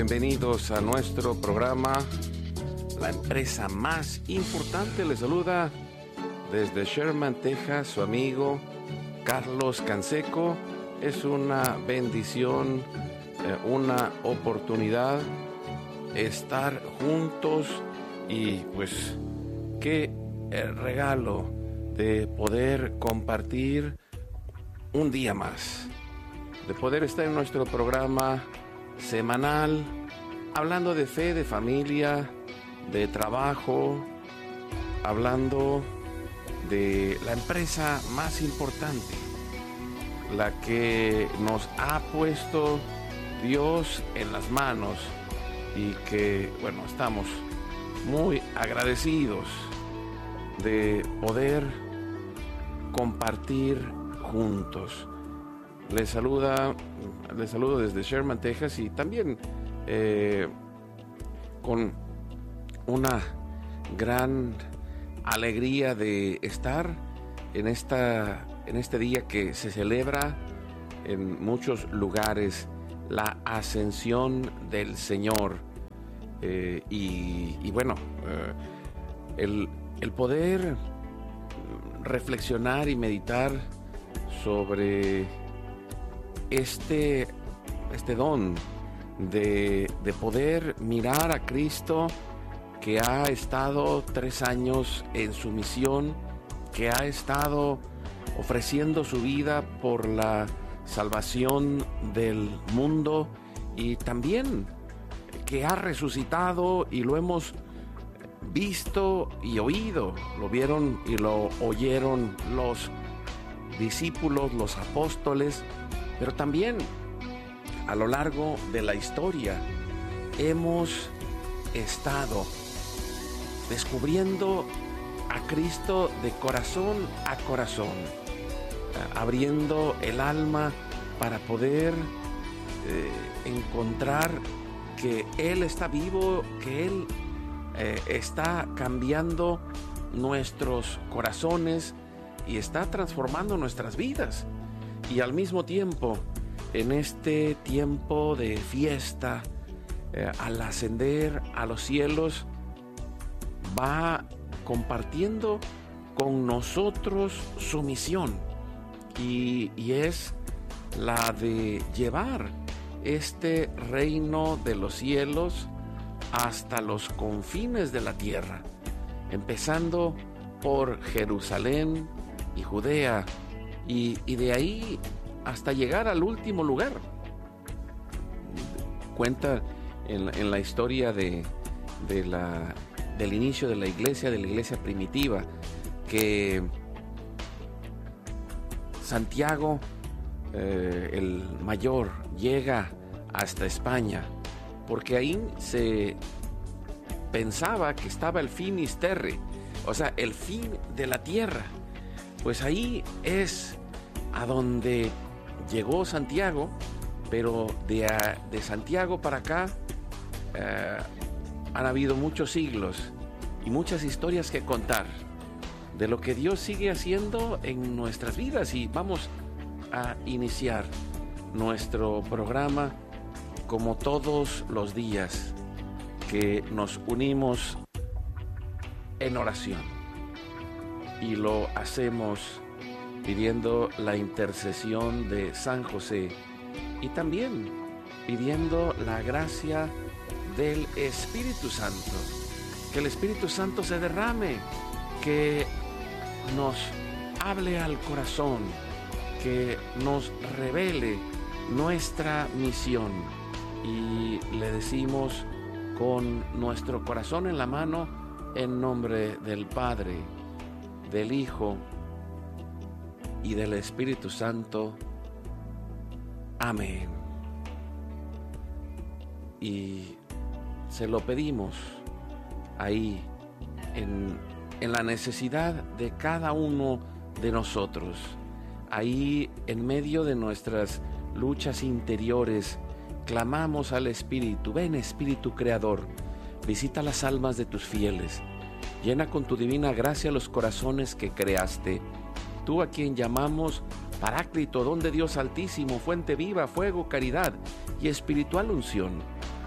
Bienvenidos a nuestro programa, la empresa más importante. Les saluda desde Sherman, Texas, su amigo Carlos Canseco. Es una bendición, una oportunidad estar juntos y pues qué regalo de poder compartir un día más, de poder estar en nuestro programa semanal, hablando de fe, de familia, de trabajo, hablando de la empresa más importante, la que nos ha puesto Dios en las manos y que, bueno, estamos muy agradecidos de poder compartir juntos. Les saludo desde Sherman, Texas, y también con una gran alegría de estar en este día que se celebra en muchos lugares, la ascensión del Señor. Y bueno, el poder reflexionar y meditar sobre este don de poder mirar a Cristo, que ha estado 3 años en su misión, que ha estado ofreciendo su vida por la salvación del mundo, y también que ha resucitado, y lo hemos visto y oído, lo vieron y lo oyeron los discípulos, los apóstoles, pero también a lo largo de la historia hemos estado descubriendo a Cristo de corazón a corazón, abriendo el alma para poder encontrar que Él está vivo, que Él está cambiando nuestros corazones y está transformando nuestras vidas. Y al mismo tiempo, en este tiempo de fiesta, al ascender a los cielos, va compartiendo con nosotros su misión, y es la de llevar este reino de los cielos hasta los confines de la tierra, empezando por Jerusalén y Judea, y de ahí hasta llegar al último lugar. Cuenta en la historia del inicio de la iglesia primitiva, que Santiago, el mayor, llega hasta España, porque ahí se pensaba que estaba el finis terrae, o sea, el fin de la tierra. Pues ahí es a donde llegó Santiago, pero de Santiago para acá han habido muchos siglos y muchas historias que contar de lo que Dios sigue haciendo en nuestras vidas. Y vamos a iniciar nuestro programa como todos los días, que nos unimos en oración, y lo hacemos pidiendo la intercesión de San José, y también pidiendo la gracia del Espíritu Santo, que el Espíritu Santo se derrame, que nos hable al corazón, que nos revele nuestra misión. Y le decimos con nuestro corazón en la mano, en nombre del Padre, del Hijo y del Espíritu Santo. Amén. Y se lo pedimos ahí en la necesidad de cada uno de nosotros, ahí en medio de nuestras luchas interiores. Clamamos al Espíritu: ven, Espíritu Creador, visita las almas de tus fieles, llena con tu divina gracia los corazones que creaste. Tú, a quien llamamos Paráclito, don de Dios Altísimo, fuente viva, fuego, caridad y espiritual unción,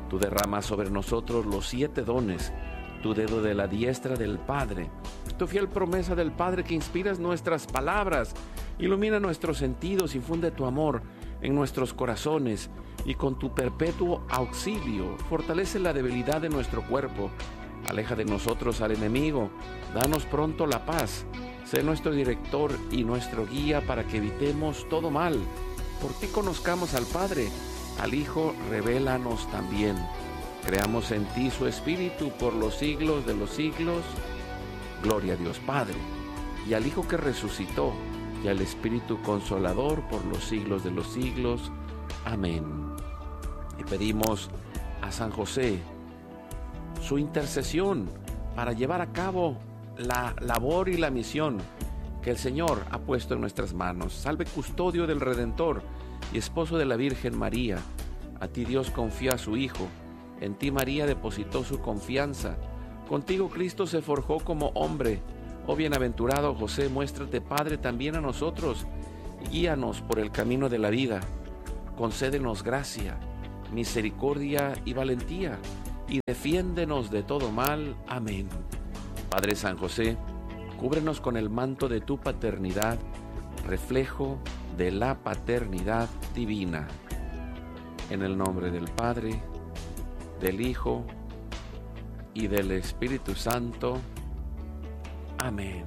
Tú derramas sobre nosotros los 7 dones, tu dedo de la diestra del Padre, tu fiel promesa del Padre que inspiras nuestras palabras, ilumina nuestros sentidos, infunde tu amor en nuestros corazones y con tu perpetuo auxilio fortalece la debilidad de nuestro cuerpo. Aleja de nosotros al enemigo, danos pronto la paz. Sé nuestro director y nuestro guía para que evitemos todo mal. Por ti conozcamos al Padre, al Hijo revélanos también. Creamos en ti su Espíritu por los siglos de los siglos. Gloria a Dios Padre, y al Hijo que resucitó, y al Espíritu Consolador por los siglos de los siglos. Amén. Y pedimos a San José su intercesión para llevar a cabo la labor y la misión que el Señor ha puesto en nuestras manos. Salve custodio del Redentor y esposo de la Virgen María. A ti Dios confía a su Hijo. En ti María depositó su confianza. Contigo Cristo se forjó como hombre. Oh bienaventurado José, muéstrate Padre también a nosotros y guíanos por el camino de la vida. Concédenos gracia, misericordia y valentía, y defiéndenos de todo mal. Amén. Padre San José, cúbrenos con el manto de tu paternidad, reflejo de la paternidad divina. En el nombre del Padre, del Hijo y del Espíritu Santo. Amén.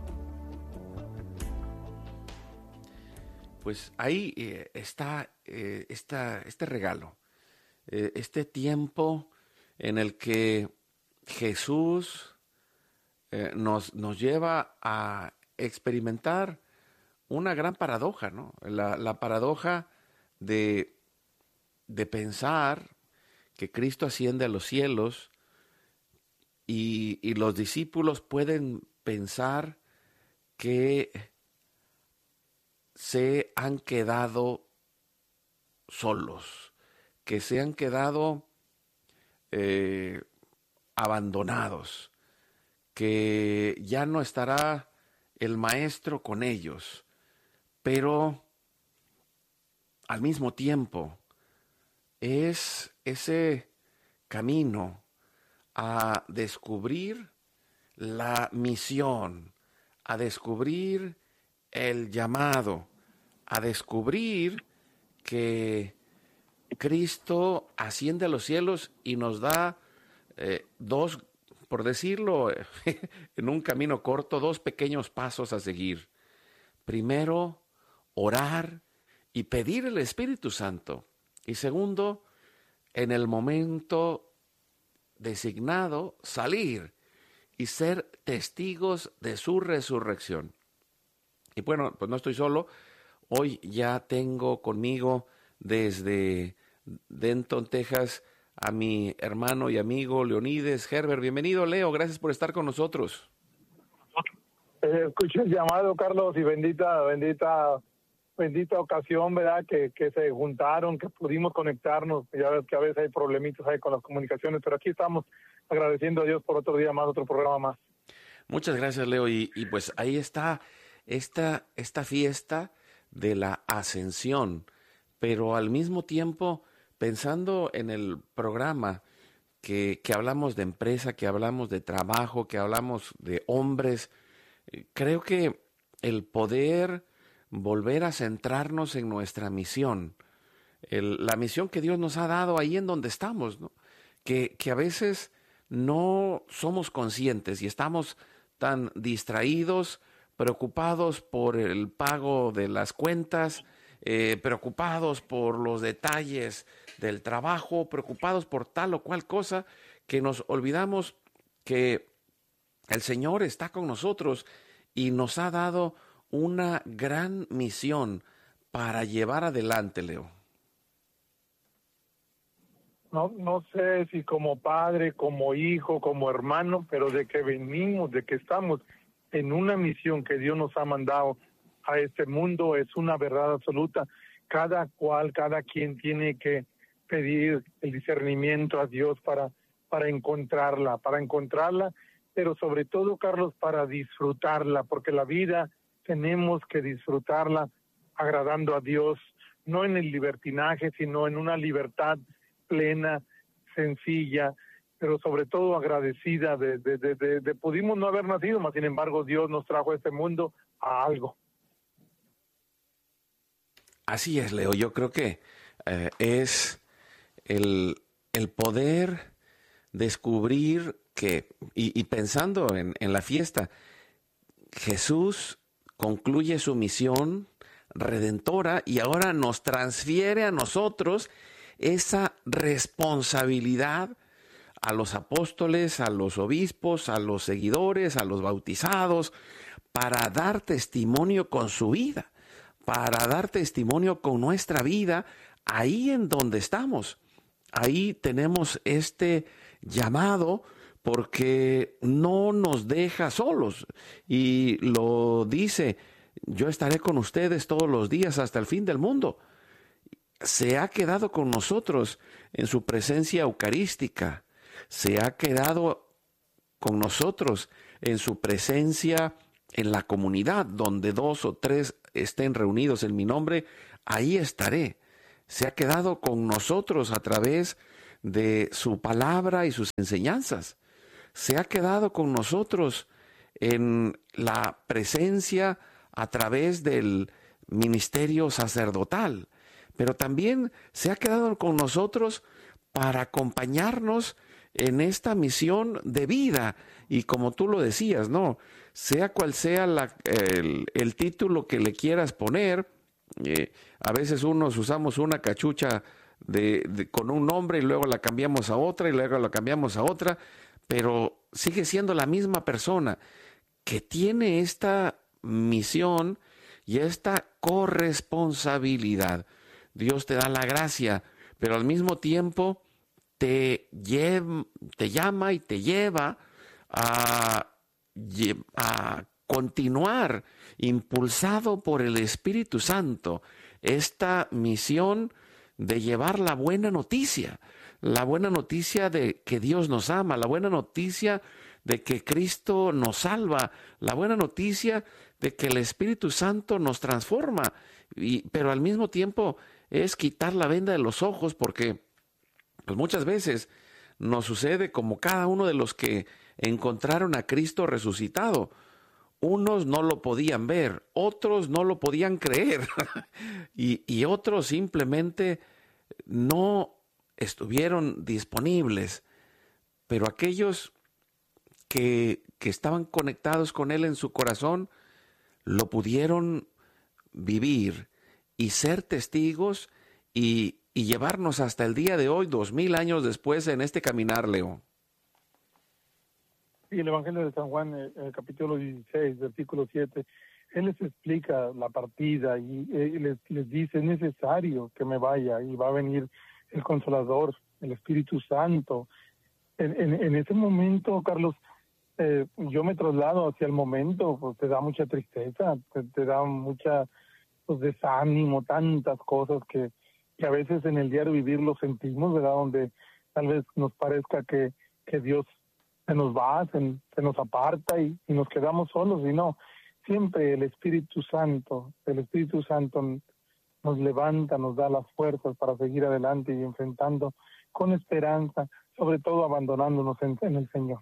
Pues ahí está este regalo, este tiempo en el que Jesús nos lleva a experimentar una gran paradoja, ¿no? La paradoja de pensar que Cristo asciende a los cielos y los discípulos pueden pensar que se han quedado solos, que se han quedado abandonados, que ya no estará el Maestro con ellos, pero al mismo tiempo es ese camino a descubrir la misión, a descubrir el llamado, a descubrir que Cristo asciende a los cielos y nos da dos, por decirlo en un camino corto, 2 pequeños pasos a seguir. Primero, orar y pedir el Espíritu Santo. Y segundo, en el momento designado, salir y ser testigos de su resurrección. Y bueno, pues no estoy solo. Hoy ya tengo conmigo desde Denton, Texas, a mi hermano y amigo Leonides Herbert. Bienvenido, Leo. Gracias por estar con nosotros. Escuché el llamado, Carlos, y bendita ocasión, ¿verdad? Que se juntaron, que pudimos conectarnos. Ya ves que a veces hay problemitas ahí con las comunicaciones, pero aquí estamos agradeciendo a Dios por otro día más, otro programa más. Muchas gracias, Leo. Y pues ahí está esta fiesta de la ascensión, pero al mismo tiempo pensando en el programa que hablamos de empresa, que hablamos de trabajo, que hablamos de hombres, creo que el poder volver a centrarnos en nuestra misión, la misión que Dios nos ha dado ahí en donde estamos, ¿no? Que a veces no somos conscientes y estamos tan distraídos, preocupados por el pago de las cuentas, preocupados por los detalles del trabajo, preocupados por tal o cual cosa, que nos olvidamos que el Señor está con nosotros y nos ha dado una gran misión para llevar adelante, Leo. No sé si como padre, como hijo, como hermano, pero de que venimos, de que estamos en una misión que Dios nos ha mandado a este mundo, es una verdad absoluta. Cada quien tiene que pedir el discernimiento a Dios para encontrarla, pero sobre todo, Carlos, para disfrutarla, porque la vida tenemos que disfrutarla agradando a Dios, no en el libertinaje, sino en una libertad plena, sencilla, pero sobre todo agradecida de pudimos no haber nacido, mas sin embargo Dios nos trajo a este mundo a algo. Así es, Leo. Yo creo que es el poder descubrir que, y pensando en la fiesta, Jesús concluye su misión redentora y ahora nos transfiere a nosotros esa responsabilidad, a los apóstoles, a los obispos, a los seguidores, a los bautizados, para dar testimonio con su vida, para dar testimonio con nuestra vida ahí en donde estamos. Ahí tenemos este llamado porque no nos deja solos y lo dice: yo estaré con ustedes todos los días hasta el fin del mundo. Se ha quedado con nosotros en su presencia eucarística, se ha quedado con nosotros en su presencia en la comunidad, donde 2 o 3 estén reunidos en mi nombre, ahí estaré. Se ha quedado con nosotros a través de su palabra y sus enseñanzas. Se ha quedado con nosotros en la presencia a través del ministerio sacerdotal, pero también se ha quedado con nosotros para acompañarnos en esta misión de vida. Y como tú lo decías, ¿no? Sea cual sea el título que le quieras poner, a veces unos usamos una cachucha con un nombre y luego la cambiamos a otra y luego la cambiamos a otra, pero sigue siendo la misma persona que tiene esta misión y esta corresponsabilidad. Dios te da la gracia, pero al mismo tiempo te llama y te lleva a continuar, impulsado por el Espíritu Santo, esta misión de llevar la buena noticia de que Dios nos ama, la buena noticia de que Cristo nos salva, la buena noticia de que el Espíritu Santo nos transforma, pero al mismo tiempo es quitar la venda de los ojos, porque pues muchas veces nos sucede como cada uno de los que encontraron a Cristo resucitado. Unos no lo podían ver, otros no lo podían creer y otros simplemente no estuvieron disponibles. Pero aquellos que estaban conectados con Él en su corazón, lo pudieron vivir y ser testigos y llevarnos hasta el día de hoy, 2000 años después, en este caminar, Leo. Y el Evangelio de San Juan, el capítulo 16, versículo 7, él les explica la partida y les dice: es necesario que me vaya y va a venir el Consolador, el Espíritu Santo. En ese momento, Carlos, yo me traslado hacia el momento, pues te da mucha tristeza, te da mucha desánimo, tantas cosas que a veces en el diario vivir lo sentimos, ¿verdad? Donde tal vez nos parezca que Dios se nos va, se nos aparta y nos quedamos solos, y no, siempre el Espíritu Santo nos levanta, nos da las fuerzas para seguir adelante y enfrentando con esperanza, sobre todo abandonándonos en el Señor,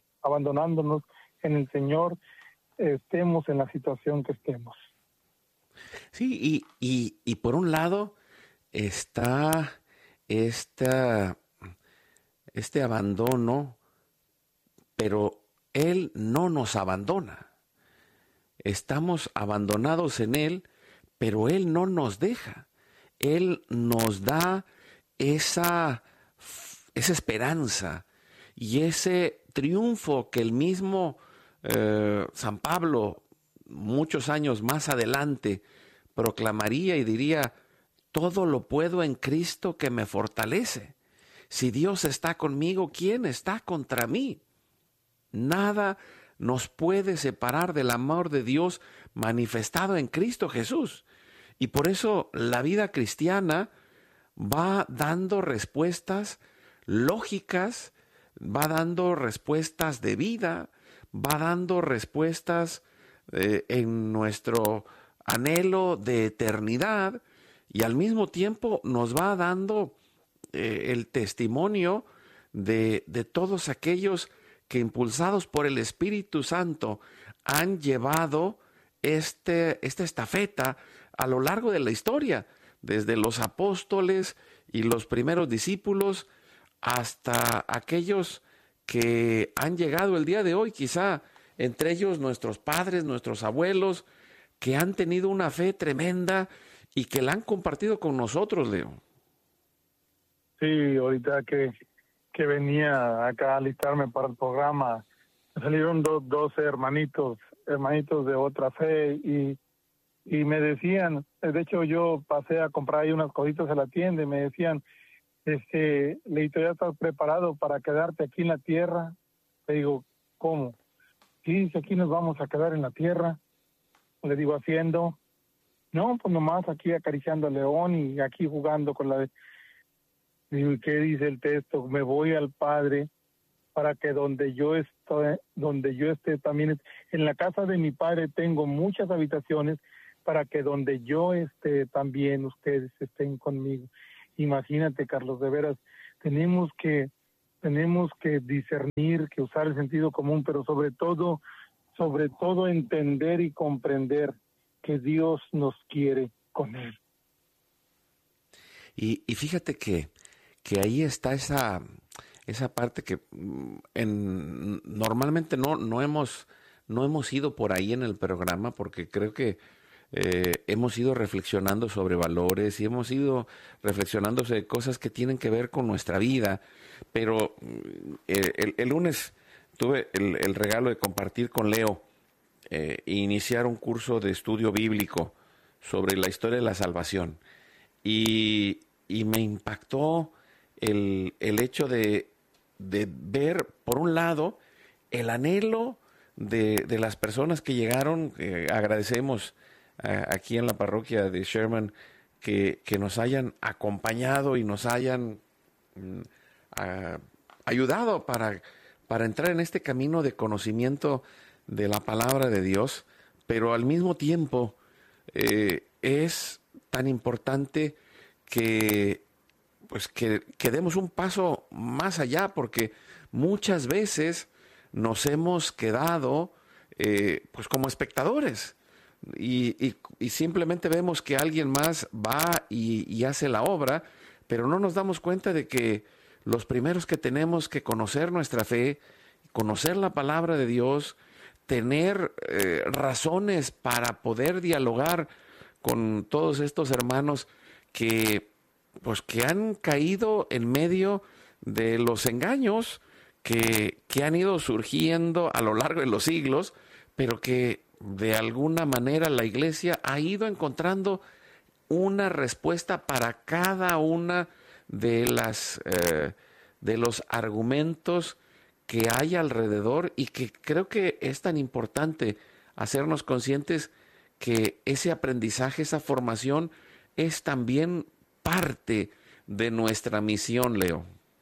estemos en la situación que estemos. Sí, y por un lado está este abandono, pero Él no nos abandona. Estamos abandonados en Él, pero Él no nos deja. Él nos da esa esperanza y ese triunfo que el mismo San Pablo, muchos años más adelante, proclamaría y diría: todo lo puedo en Cristo que me fortalece. Si Dios está conmigo, ¿quién está contra mí? Nada nos puede separar del amor de Dios manifestado en Cristo Jesús. Y por eso la vida cristiana va dando respuestas lógicas, va dando respuestas de vida, va dando respuestas en nuestro anhelo de eternidad, y al mismo tiempo nos va dando el testimonio de todos aquellos que, impulsados por el Espíritu Santo, han llevado esta estafeta a lo largo de la historia, desde los apóstoles y los primeros discípulos hasta aquellos que han llegado el día de hoy, quizá entre ellos nuestros padres, nuestros abuelos, que han tenido una fe tremenda y que la han compartido con nosotros, Leo. Sí, ahorita que venía acá a alistarme para el programa, salieron dos hermanitos de otra fe y me decían, de hecho yo pasé a comprar ahí unas cositas a la tienda y me decían, Leito, ¿ya estás preparado para quedarte aquí en la tierra? Le digo, ¿cómo? Sí, si aquí nos vamos a quedar en la tierra. Le digo, haciendo, no, pues nomás aquí acariciando al león y aquí jugando con la... Digo, ¿y qué dice el texto? Me voy al Padre para que donde yo esté también, en la casa de mi Padre tengo muchas habitaciones para que donde yo esté también ustedes estén conmigo. Imagínate, Carlos, de veras, tenemos que discernir, que usar el sentido común, pero sobre todo entender y comprender que Dios nos quiere con Él. Y fíjate que ahí está esa parte que normalmente no hemos ido por ahí en el programa, porque creo que hemos ido reflexionando sobre valores y hemos ido reflexionando sobre cosas que tienen que ver con nuestra vida, pero el lunes tuve el regalo de compartir con Leo e iniciar un curso de estudio bíblico sobre la historia de la salvación y me impactó el hecho de ver, por un lado, el anhelo de las personas que llegaron. Agradecemos aquí en la parroquia de Sherman que nos hayan acompañado y nos hayan ayudado para entrar en este camino de conocimiento de la palabra de Dios, pero al mismo tiempo es tan importante que demos un paso más allá, porque muchas veces nos hemos quedado pues como espectadores y simplemente vemos que alguien más va y hace la obra, pero no nos damos cuenta de que los primeros que tenemos que conocer nuestra fe, conocer la palabra de Dios, tener razones para poder dialogar con todos estos hermanos que han caído en medio de los engaños que han ido surgiendo a lo largo de los siglos, pero que de alguna manera la Iglesia ha ido encontrando una respuesta para cada una de los argumentos que hay alrededor, y que creo que es tan importante hacernos conscientes que ese aprendizaje, esa formación es también parte de nuestra misión, Leo.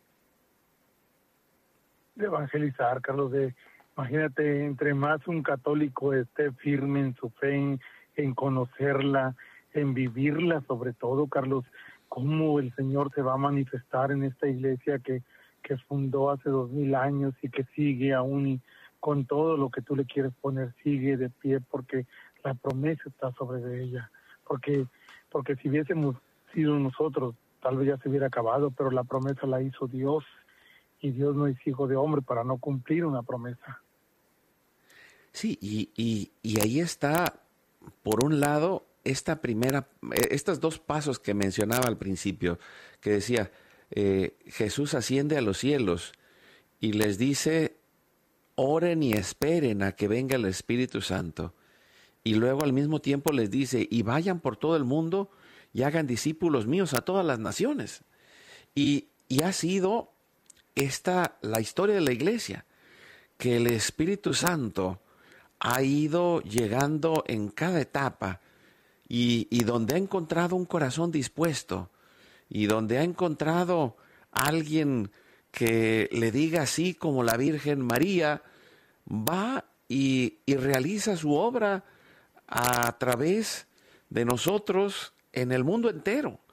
De evangelizar, Carlos. Imagínate, entre más un católico esté firme en su fe, en conocerla, en vivirla, sobre todo, Carlos, cómo el Señor se va a manifestar en esta iglesia que fundó hace 2000 años y que sigue aún, y con todo lo que tú le quieres poner, sigue de pie, porque la promesa está sobre de ella. Porque si hubiésemos sido nosotros, tal vez ya se hubiera acabado, pero la promesa la hizo Dios, y Dios no es hijo de hombre para no cumplir una promesa. Sí, y ahí está, por un lado, estos dos pasos que mencionaba al principio, que decía, Jesús asciende a los cielos y les dice, oren y esperen a que venga el Espíritu Santo. Y luego al mismo tiempo les dice, y vayan por todo el mundo y hagan discípulos míos a todas las naciones. Y ha sido la historia de la iglesia, que el Espíritu Santo ha ido llegando en cada etapa, y donde ha encontrado un corazón dispuesto, y donde ha encontrado alguien que le diga así como la Virgen María, va y realiza su obra a través de nosotros en el mundo entero.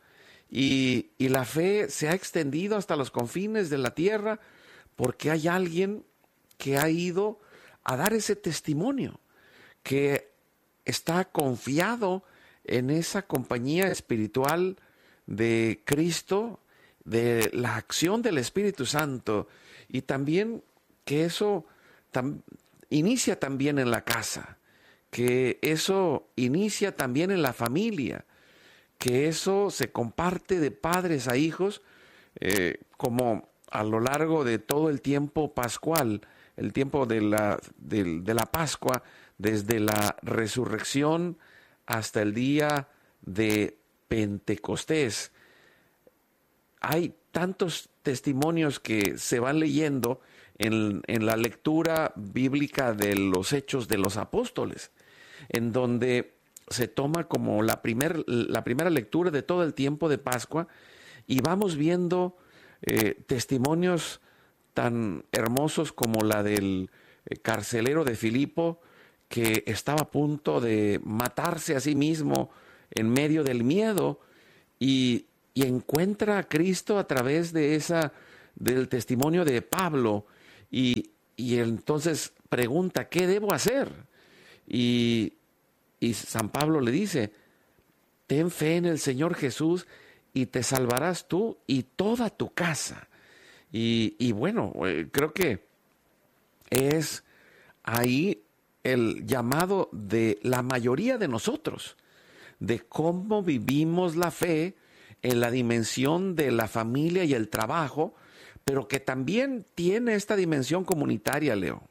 y la fe se ha extendido hasta los confines de la tierra porque hay alguien que ha ido a dar ese testimonio, que está confiado en esa compañía espiritual de Cristo, de la acción del Espíritu Santo, y también que eso inicia también en la casa, que eso inicia también en la familia, que eso se comparte de padres a hijos, como a lo largo de todo el tiempo pascual, el tiempo de la Pascua, desde la resurrección hasta el día de Pentecostés. Hay tantos testimonios que se van leyendo en la lectura bíblica de los Hechos de los Apóstoles, en donde se toma como la primera lectura de todo el tiempo de Pascua, y vamos viendo testimonios tan hermosos como la del carcelero de Filipo, que estaba a punto de matarse a sí mismo en medio del miedo, y encuentra a Cristo a través del testimonio de Pablo, y entonces pregunta, ¿qué debo hacer? Y San Pablo le dice, ten fe en el Señor Jesús y te salvarás tú y toda tu casa. Y bueno, creo que es ahí el llamado de la mayoría de nosotros, de cómo vivimos la fe en la dimensión de la familia y el trabajo, pero que también tiene esta dimensión comunitaria, Leo.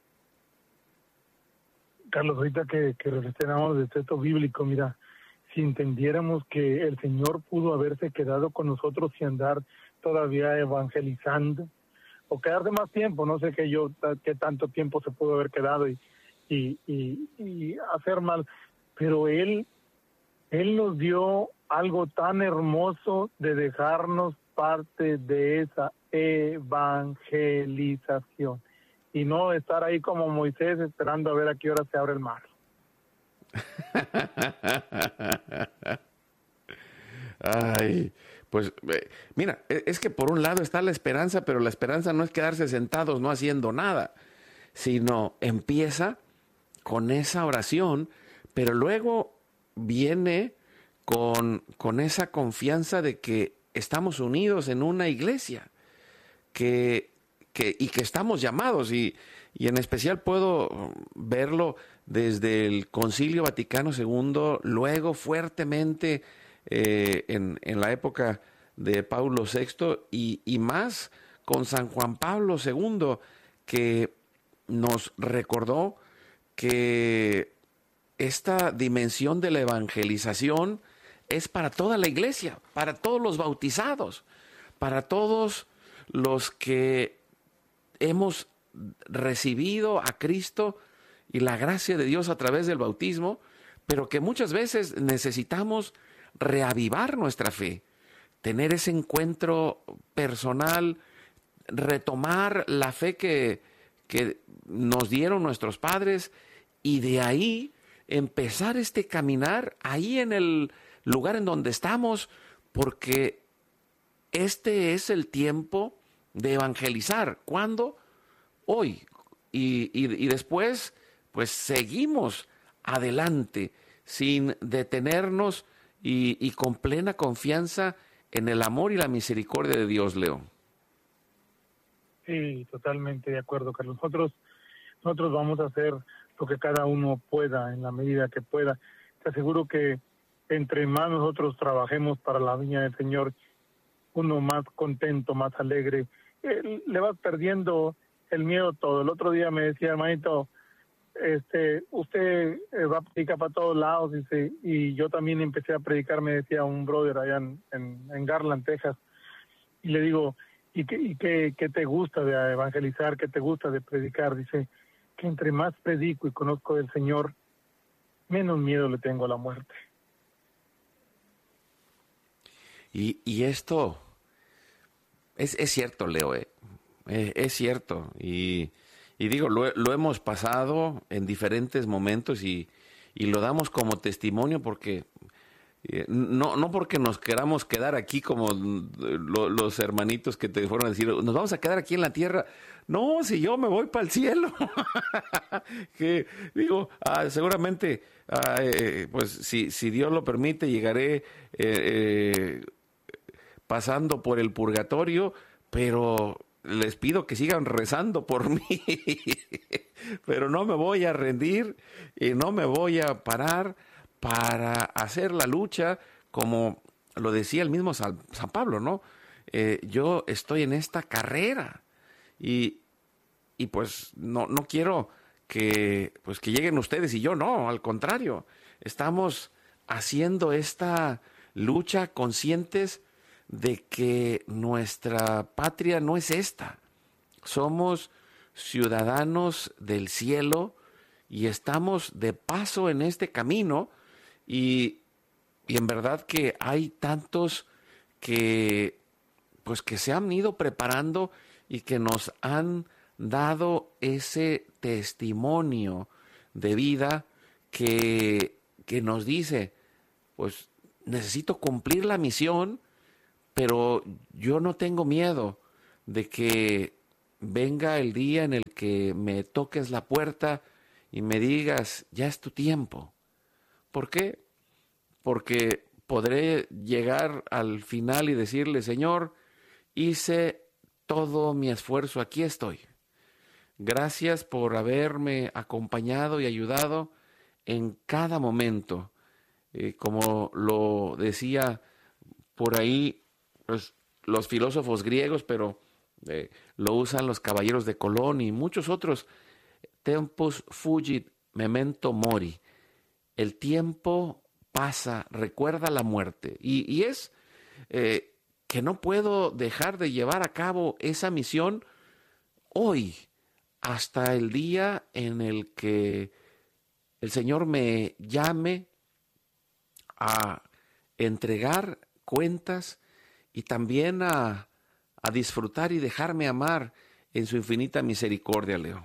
Carlos, ahorita que reflexionamos del texto bíblico, mira, si entendiéramos que el Señor pudo haberse quedado con nosotros y andar todavía evangelizando, o quedarse más tiempo, no sé qué tanto tiempo se pudo haber quedado y hacer mal, pero Él nos dio algo tan hermoso de dejarnos parte de esa evangelización y no estar ahí como Moisés esperando a ver a qué hora se abre el mar. Ay, pues mira, es que por un lado está la esperanza, pero la esperanza no es quedarse sentados no haciendo nada, sino empieza con esa oración, pero luego viene con esa confianza de que estamos unidos en una iglesia, y que estamos llamados, y en especial puedo verlo desde el Concilio Vaticano II, luego fuertemente en la época de Pablo VI y más con San Juan Pablo II, que nos recordó que esta dimensión de la evangelización es para toda la iglesia, para todos los bautizados, para todos los que hemos recibido a Cristo y la gracia de Dios a través del bautismo, pero que muchas veces necesitamos reavivar nuestra fe, tener ese encuentro personal, retomar la fe que nos dieron nuestros padres, y de ahí empezar este caminar ahí en el lugar en donde estamos, porque este es el tiempo de evangelizar. ¿Cuándo? Hoy. Y después, pues seguimos adelante sin detenernos y con plena confianza en el amor y la misericordia de Dios, Leo. Sí, totalmente de acuerdo, Carlos. Nosotros vamos a hacer lo que cada uno pueda, en la medida que pueda. Te aseguro que entre más nosotros trabajemos para la viña del Señor, uno más contento, más alegre, le vas perdiendo el miedo todo. El otro día me decía, hermanito, usted va a predicar para todos lados, dice, y yo también empecé a predicar, me decía un brother allá en Garland, Texas, y le digo, ¿y qué te gusta de evangelizar? ¿Qué te gusta de predicar? Dice, que entre más predico y conozco del Señor, menos miedo le tengo a la muerte. Y esto es cierto, Leo, es cierto. Y digo, lo hemos pasado en diferentes momentos y lo damos como testimonio porque No porque nos queramos quedar aquí como los hermanitos que te fueron a decir, nos vamos a quedar aquí en la tierra. No, si yo me voy para el cielo. Que digo, seguramente, pues si Dios lo permite, llegaré pasando por el purgatorio, pero les pido que sigan rezando por mí. Pero no me voy a rendir y no me voy a parar para hacer la lucha, como lo decía el mismo San Pablo, ¿no? Yo estoy en esta carrera y pues no quiero que lleguen ustedes y yo no, al contrario, estamos haciendo esta lucha conscientes de que nuestra patria no es esta. Somos ciudadanos del cielo y estamos de paso en este camino y en verdad que hay tantos que se han ido preparando y que nos han dado ese testimonio de vida que nos dice, pues necesito cumplir la misión, pero yo no tengo miedo de que venga el día en el que me toques la puerta y me digas, ya es tu tiempo. ¿Por qué? Porque podré llegar al final y decirle, Señor, hice todo mi esfuerzo, aquí estoy. Gracias por haberme acompañado y ayudado en cada momento. Como lo decía por ahí los filósofos griegos, pero lo usan los caballeros de Colón y muchos otros. Tempus fugit memento mori. El tiempo pasa, recuerda la muerte. Y es que no puedo dejar de llevar a cabo esa misión hoy, hasta el día en el que el Señor me llame a entregar cuentas y también a disfrutar y dejarme amar en su infinita misericordia, Leo.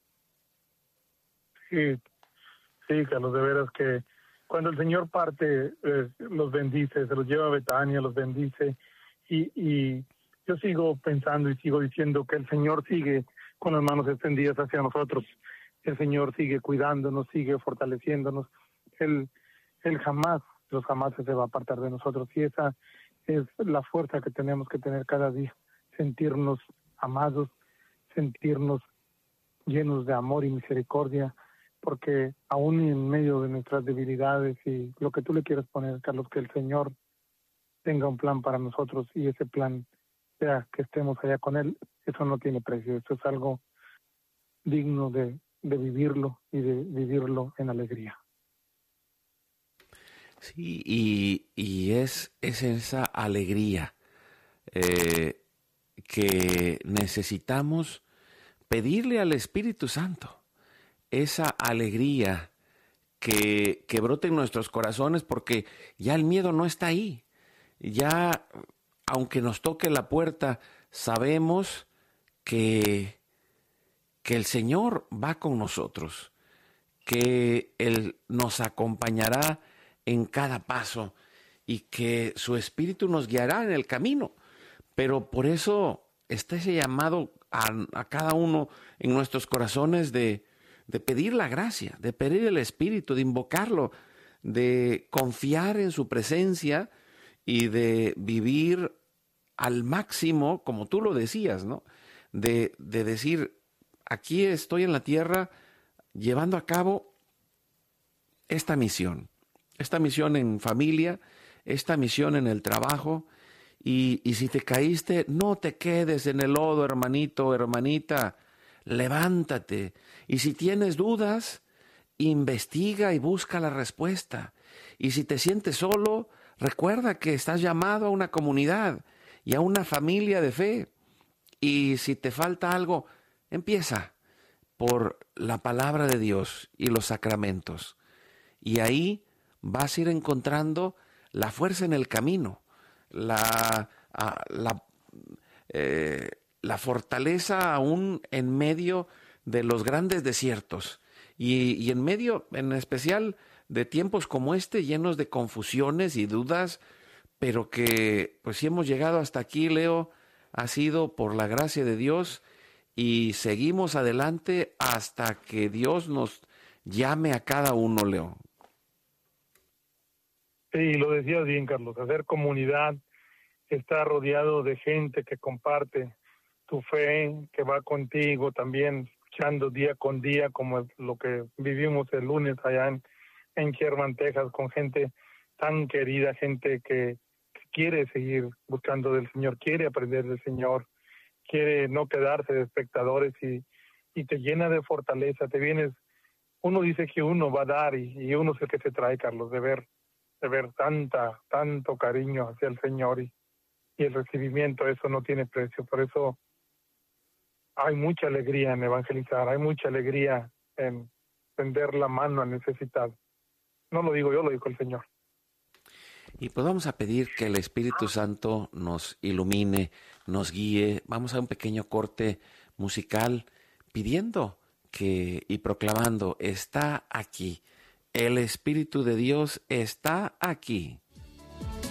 Sí, Carlos, de veras que cuando el Señor parte, los bendice, se los lleva a Betania, los bendice, y yo sigo pensando y sigo diciendo que el Señor sigue con las manos extendidas hacia nosotros. El Señor sigue cuidándonos, sigue fortaleciéndonos. Él jamás, los jamás se va a apartar de nosotros, y esa es la fuerza que tenemos que tener cada día, sentirnos amados, sentirnos llenos de amor y misericordia, porque aún en medio de nuestras debilidades y lo que tú le quieras poner, Carlos, que el Señor tenga un plan para nosotros y ese plan sea que estemos allá con Él, eso no tiene precio, eso es algo digno de vivirlo y de vivirlo en alegría. Sí, y es esa alegría que necesitamos pedirle al Espíritu Santo, esa alegría que brote en nuestros corazones, porque ya el miedo no está ahí. Ya, aunque nos toque la puerta, sabemos que el Señor va con nosotros, que Él nos acompañará en cada paso y que su Espíritu nos guiará en el camino. Pero por eso está ese llamado a cada uno en nuestros corazones de pedir la gracia, de pedir el Espíritu, de invocarlo, de confiar en su presencia y de vivir al máximo, como tú lo decías, ¿no? De decir, aquí estoy en la tierra llevando a cabo esta misión en familia, esta misión en el trabajo, y si te caíste, no te quedes en el lodo, hermanito, hermanita, levántate, y si tienes dudas, investiga y busca la respuesta, y si te sientes solo, recuerda que estás llamado a una comunidad y a una familia de fe, y si te falta algo, empieza por la palabra de Dios y los sacramentos, y ahí vas a ir encontrando la fuerza en el camino, la fortaleza aún en medio de los grandes desiertos y en medio, en especial, de tiempos como este, llenos de confusiones y dudas, pero que pues si hemos llegado hasta aquí, Leo, ha sido por la gracia de Dios y seguimos adelante hasta que Dios nos llame a cada uno, Leo. Sí, lo decías bien, Carlos, hacer comunidad, estar rodeado de gente que comparte tu fe, que va contigo también, luchando día con día, como es lo que vivimos el lunes allá en Sherman, Texas, con gente tan querida, gente que quiere seguir buscando del Señor, quiere aprender del Señor, quiere no quedarse de espectadores y te llena de fortaleza, te vienes, uno dice que uno va a dar y uno es el que se trae, Carlos, de ver tanto cariño hacia el Señor y el recibimiento, eso no tiene precio. Por eso hay mucha alegría en evangelizar, hay mucha alegría en tender la mano al necesitado. No lo digo yo, lo dijo el Señor. Y pues vamos a pedir que el Espíritu Santo nos ilumine, nos guíe. Vamos a un pequeño corte musical pidiendo y proclamando, está aquí. El Espíritu de Dios está aquí.